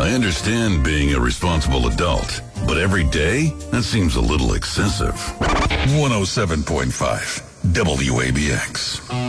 I understand being a responsible adult, but every day? That seems a little excessive. 107.5 WABX.